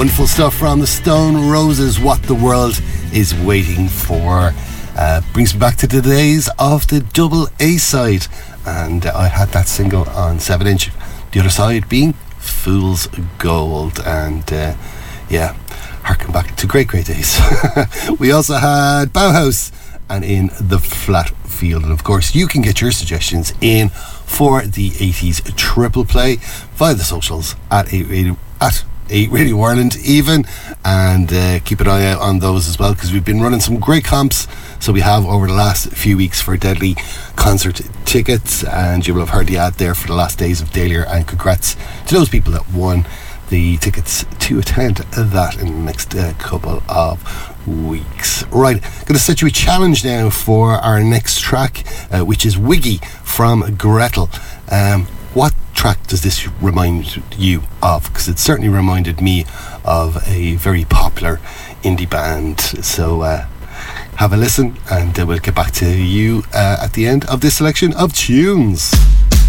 Wonderful stuff from the Stone Roses, What the World is Waiting For. Brings me back to the days of the double A side, and I had that single on 7-inch, the other side being Fool's Gold, and harken back to great days. We also had Bauhaus and In the Flat Field, and of course you can get your suggestions in for the 80s triple play via the socials at 8 Radio Ireland even, and keep an eye out on those as well, because we've been running some great comps. So we have over the last few weeks for Deadly concert tickets, and you will have heard the ad there for the last days of Dahlia, and congrats to those people that won the tickets to attend that in the next couple of weeks. Right, going to set you a challenge now for our next track, which is Wiggy from Gretel. What track does this remind you of? Because it certainly reminded me of a very popular indie band. So have a listen, and we'll get back to you at the end of this selection of tunes.